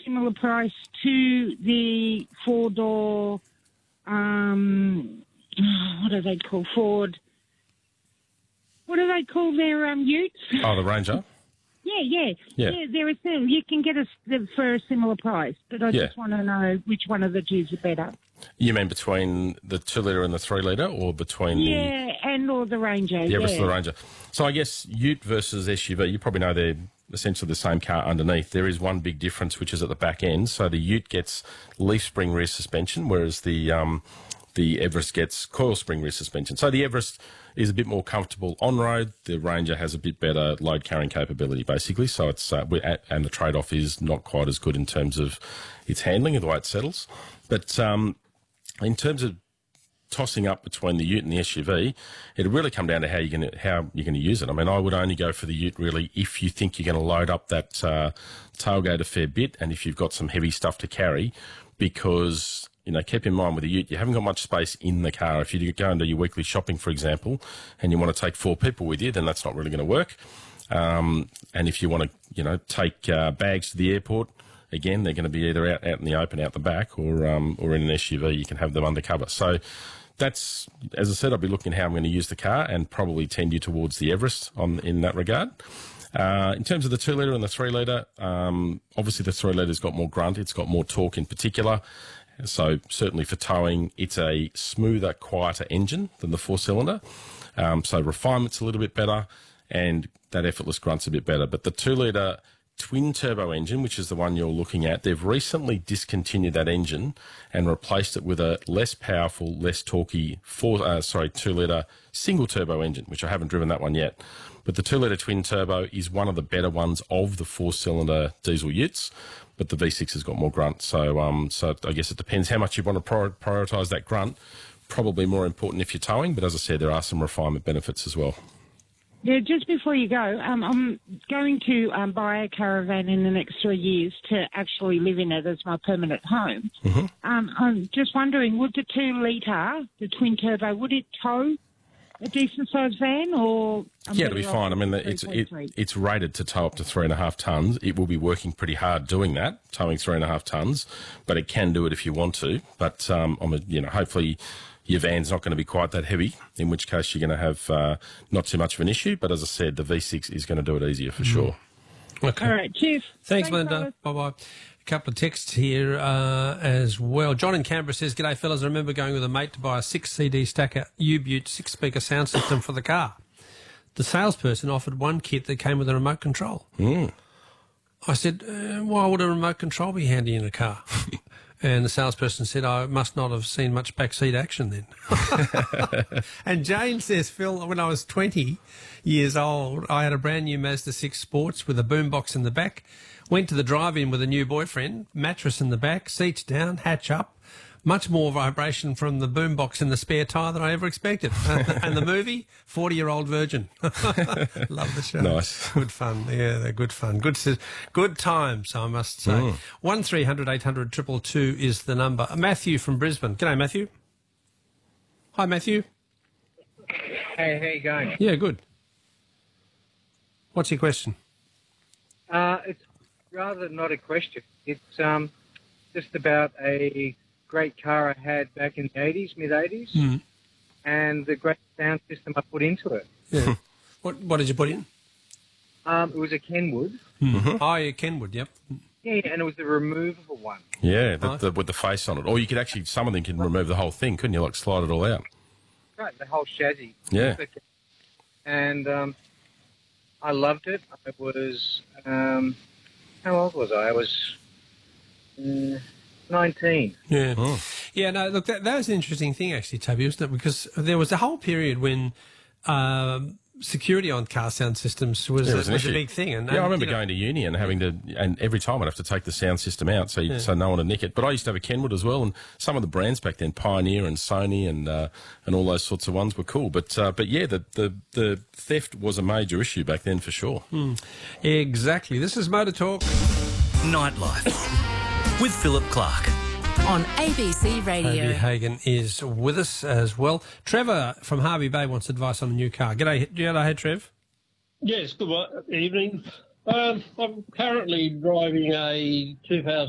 similar price to the four-door, what are they called? Ford. What do they call their utes? Oh, the Ranger? Yeah. They're you can get for a similar price, but I just want to know which one of the two's are better. You mean between the 2-litre and the 3-litre, or between or the Ranger? The Everest or the Ranger. So I guess ute versus SUV, you probably know they're essentially the same car underneath. There is one big difference, which is at the back end. So the ute gets leaf spring rear suspension, whereas the Everest gets coil spring rear suspension. So the Everest is a bit more comfortable on road. The Ranger has a bit better load carrying capability, basically. So it's and the trade-off is not quite as good in terms of its handling and the way it settles. But in terms of tossing up between the ute and the SUV, it'll really come down to how you're going to use it. I mean, I would only go for the ute really if you think you're going to load up that tailgate a fair bit, and if you've got some heavy stuff to carry, because keep in mind with the ute, you haven't got much space in the car. If you go and do your weekly shopping, for example, and you want to take 4 people with you, then that's not really going to work. And if you want to, take bags to the airport, again, they're going to be either out in the open, out the back, or in an SUV. You can have them undercover. So that's, as I said, I'll be looking at how I'm going to use the car and probably tend you towards the Everest in that regard. In terms of the 2-litre and the 3-litre, obviously the 3-litre's got more grunt. It's got more torque in particular. So certainly for towing, it's a smoother, quieter engine than the 4-cylinder. So refinement's a little bit better, and that effortless grunt's a bit better. But the 2-litre twin-turbo engine, which is the one you're looking at, they've recently discontinued that engine and replaced it with a less powerful, less torquey 2-litre single-turbo engine, which I haven't driven that one yet. But the 2-litre twin-turbo is one of the better ones of the 4-cylinder diesel utes, but the V6 has got more grunt. So I guess it depends how much you want to prioritise that grunt. Probably more important if you're towing, but as I said, there are some refinement benefits as well. Yeah, just before you go, I'm going to buy a caravan in the next 3 years to actually live in it as my permanent home. Mm-hmm. I'm just wondering, would the 2-litre, the twin-turbo, would it tow a decent-sized van, or... it'll be fine. I mean, it's rated to tow up to 3.5 tonnes. It will be working pretty hard doing that, towing 3.5 tonnes, but it can do it if you want to. But, hopefully your van's not going to be quite that heavy, in which case you're going to have not too much of an issue. But as I said, the V6 is going to do it easier for sure. Okay. All right, cheers. Thanks Linda. Bye-bye. A couple of texts here as well. John in Canberra says, "G'day fellas, I remember going with a mate to buy a 6-CD stacker U-Butte 6-speaker sound system for the car. The salesperson offered one kit that came with a remote control. I said, why would a remote control be handy in a car?" And the salesperson said, "I must not have seen much backseat action then." And Jane says, "Phil, when I was 20 years old, I had a brand new Mazda 6 Sports with a boombox in the back. Went to the drive-in with a new boyfriend, mattress in the back, seats down, hatch up. Much more vibration from the boombox in the spare tyre than I ever expected." And the movie, 40-Year-Old Virgin. Love the show. Nice. Good fun. Yeah, they're good fun. Good times, I must say. 1300 800 222 is the number. Matthew from Brisbane. G'day, Matthew. Hi, Matthew. Hey, how you going? Yeah, good. What's your question? It's rather not a question. It's just about a great car I had back in the 80s, mid-80s, and the great sound system I put into it. Yeah. What did you put in? It was a Kenwood. Oh, yeah, Kenwood, yep. Yeah, and it was the removable one. Yeah, with the face on it. Or you could actually, some of them can remove the whole thing, couldn't you? Like slide it all out. Right, the whole chassis. Yeah. And I loved it. I was, how old was I? I was 19. Yeah. Oh. Yeah, no, look, that was an interesting thing, actually, Toby, wasn't it? Because there was a whole period when security on car sound systems was a big thing. And, I remember going to uni and having to, and every time I'd have to take the sound system out so no one would nick it. But I used to have a Kenwood as well, and some of the brands back then, Pioneer and Sony and all those sorts of ones were cool. But yeah, the theft was a major issue back then for sure. Exactly. This is Motor Talk. Nightlife with Philip Clark on ABC Radio. Toby Hagan is with us as well. Trevor from Harvey Bay wants advice on a new car. G'day, Trev. Yes, good evening. I'm currently driving a 2000